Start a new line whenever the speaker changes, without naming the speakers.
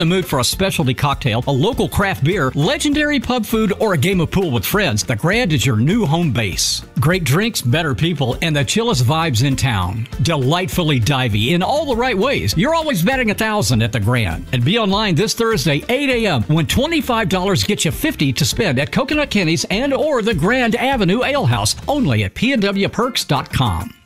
the mood for a specialty cocktail, a local craft beer, legendary pub food, or a game of pool with friends, the Grand is your new home base. Great drinks, better people, and the chillest vibes in town. Delightfully divey in all the right ways. You're always betting 1,000 at the Grand. And be online this Thursday, 8 a.m. when $25 gets you $50 to spend at Coconut Kenny's and or the Grand Avenue Ale House, only at pnwperks.com.